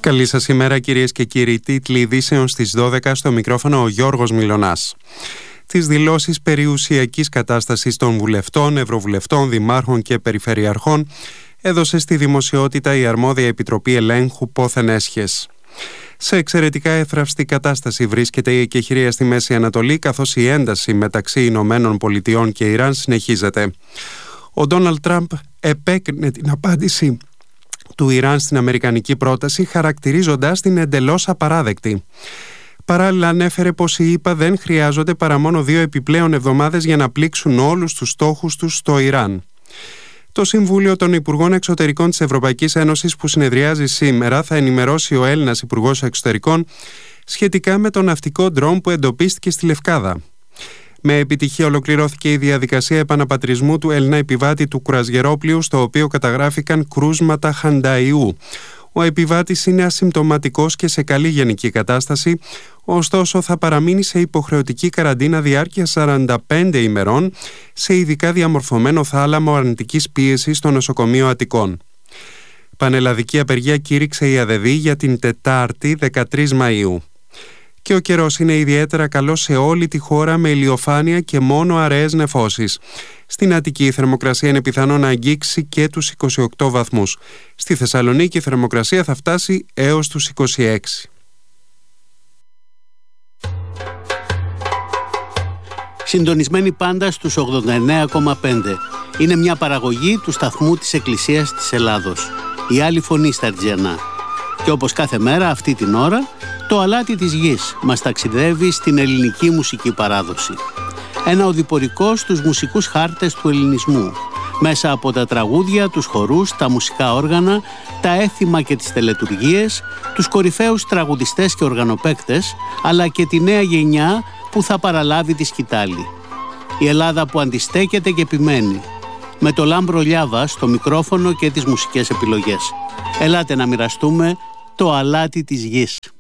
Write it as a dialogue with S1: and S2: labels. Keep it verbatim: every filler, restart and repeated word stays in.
S1: Καλή σας ημέρα κυρίες και κύριοι. Τίτλοι ειδήσεων στις δώδεκα, στο μικρόφωνο ο Γιώργος Μιλωνάς. Τις δηλώσεις περιουσιακής κατάστασης των βουλευτών, ευρωβουλευτών, δημάρχων και περιφερειαρχών έδωσε στη δημοσιότητα η αρμόδια Επιτροπή Ελέγχου Πόθεν Έσχες. Σε εξαιρετικά εύθραυστη κατάσταση βρίσκεται η εκεχηρία στη Μέση Ανατολή, καθώς η ένταση μεταξύ Ηνωμένων Πολιτειών και Ιράν συνεχίζεται. Ο Ντόναλντ Τραμπ επέκρινε την απάντηση του Ιράν στην αμερικανική πρόταση, χαρακτηρίζοντας την εντελώς απαράδεκτη. Παράλληλα ανέφερε πως οι ΗΠΑ δεν χρειάζονται παρά μόνο δύο επιπλέον εβδομάδες για να πλήξουν όλους τους στόχους τους στο Ιράν. Το Συμβούλιο των Υπουργών Εξωτερικών της Ευρωπαϊκής Ένωσης, που συνεδριάζει σήμερα, θα ενημερώσει ο Έλληνας Υπουργός Εξωτερικών σχετικά με το ναυτικό ντρόουν που εντοπίστηκε στη Λευκάδα. Με επιτυχία ολοκληρώθηκε η διαδικασία επαναπατρισμού του Έλληνα επιβάτη του κουραζιερόπλοιου, στο οποίο καταγράφηκαν κρούσματα χανταϊού. Ο επιβάτης είναι ασυμπτωματικός και σε καλή γενική κατάσταση, ωστόσο θα παραμείνει σε υποχρεωτική καραντίνα διάρκεια σαράντα πέντε ημερών σε ειδικά διαμορφωμένο θάλαμο αρνητικής πίεσης στο νοσοκομείο Αττικών. Πανελλαδική απεργία κήρυξε η ΑΔΕΔΗ για την Τετάρτη δεκατρείς Μαΐου. Και ο καιρός είναι ιδιαίτερα καλός σε όλη τη χώρα, με ηλιοφάνεια και μόνο αραιές νεφώσεις. Στην Αττική η θερμοκρασία είναι πιθανό να αγγίξει και τους είκοσι οκτώ βαθμούς. Στη Θεσσαλονίκη η θερμοκρασία θα φτάσει έως τους είκοσι έξι.
S2: Συντονισμένοι πάντα στους ογδόντα εννέα κόμμα πέντε. Είναι μια παραγωγή του σταθμού της Εκκλησίας της Ελλάδος. Η άλλη φωνή στα Αρτζιανά. Και όπως κάθε μέρα αυτή την ώρα, το αλάτι της γης μας ταξιδεύει στην ελληνική μουσική παράδοση. Ένα οδηπορικό στους μουσικούς χάρτες του ελληνισμού, μέσα από τα τραγούδια, τους χορούς, τα μουσικά όργανα, τα έθιμα και τις τελετουργίες, τους κορυφαίους τραγουδιστές και οργανοπαίκτες, αλλά και τη νέα γενιά που θα παραλάβει τη σκητάλη. Η Ελλάδα που αντιστέκεται και επιμένει, με το Λάμπρο Λιάβα στο μικρόφωνο και τις μουσικές επιλογές. Ελάτε να μοιραστούμε το αλάτι της γης.